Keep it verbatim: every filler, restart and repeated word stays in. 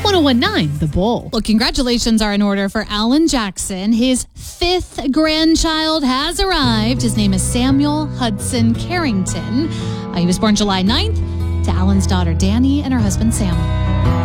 one oh one point nine The Bull. Well, congratulations are in order for Alan Jackson. His fifth grandchild has arrived. His name is Samuel Hudson Carrington. Uh, he was born July ninth to Alan's daughter, Danny, and her husband, Sam.